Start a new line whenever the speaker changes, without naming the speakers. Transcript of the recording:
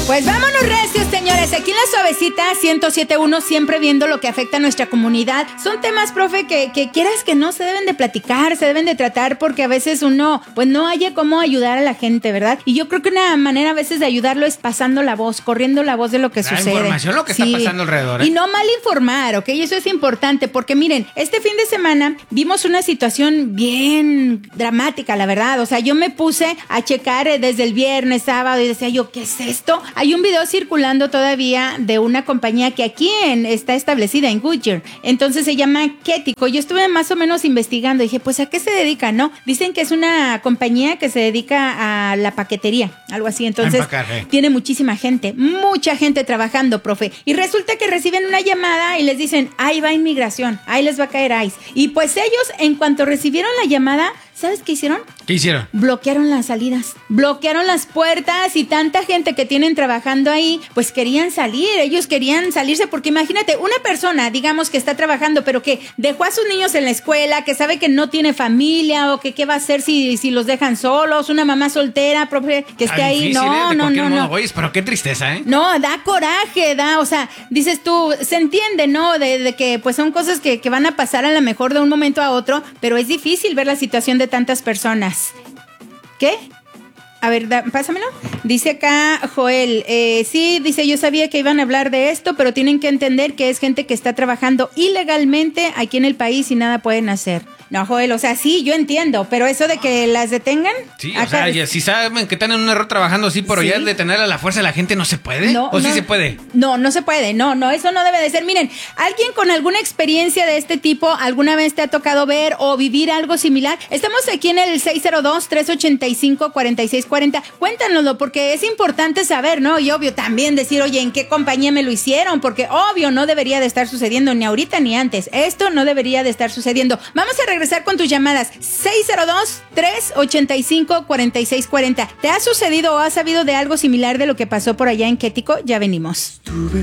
Pues vámonos recios, señores. Aquí en la suavecita 107.1, siempre viendo lo que afecta a nuestra comunidad. Son temas, profe, que quieras que no, se deben de platicar, se deben de tratar, porque a veces uno, pues no haya cómo ayudar a la gente, ¿verdad? Y yo creo que una manera a veces de ayudarlo es pasando la voz, corriendo la voz de lo que sucede.
La información, lo que está pasando alrededor, ¿eh?
Y no mal informar, ¿ok? Eso es importante, porque miren, este fin de semana vimos una situación bien dramática, la verdad. O sea, yo me puse a checar desde el viernes, sábado, y decía yo, ¿qué es esto? Hay un video circulando todavía de una compañía que aquí está establecida en Goodyear. Entonces se llama Quetico. Yo estuve más o menos investigando. Dije, pues, ¿a qué se dedica? No, dicen que es una compañía que se dedica a la paquetería, algo así. Entonces, tiene mucha gente trabajando, profe. Y resulta que reciben una llamada y les dicen, ahí va inmigración, ahí les va a caer ICE. Y pues ellos, en cuanto recibieron la llamada, ¿sabes qué hicieron?
¿Qué hicieron?
Bloquearon las salidas, bloquearon las puertas, y tanta gente que tienen trabajando ahí, pues querían salir, ellos querían salirse, porque imagínate, una persona, digamos, que está trabajando, pero que dejó a sus niños en la escuela, que sabe que no tiene familia, o que qué va a hacer si los dejan solos, una mamá soltera, profe, que esté ahí.
Difícil,
No.
Oye, pero qué tristeza, ¿eh?
No, da coraje, o sea, dices tú, se entiende, ¿no? De que pues son cosas que van a pasar a lo mejor de un momento a otro, pero es difícil ver la situación de tantas personas. ¿Qué? A ver, pásamelo. Dice acá Joel, sí, dice, yo sabía que iban a hablar de esto, pero tienen que entender que es gente que está trabajando ilegalmente aquí en el país y nada pueden hacer. No, Joel, o sea, sí, yo entiendo, pero eso de que las detengan...
Sí, acá, o sea, ya, si saben que están en un error trabajando así, pero ya detener a la fuerza de la gente, ¿no se puede?
No,
¿O sí se puede?
No se puede, no, eso no debe de ser. Miren, alguien con alguna experiencia de este tipo, ¿alguna vez te ha tocado ver o vivir algo similar? Estamos aquí en el 602-385-4640. Cuéntanoslo, porque es importante saber, ¿no? Y obvio también decir, oye, ¿en qué compañía me lo hicieron? Porque obvio no debería de estar sucediendo ni ahorita ni antes. Esto no debería de estar sucediendo. Vamos a regresar con tus llamadas. 602-385-4640. ¿Te ha sucedido o has sabido de algo similar de lo que pasó por allá en Quetico? Ya venimos.
Estuve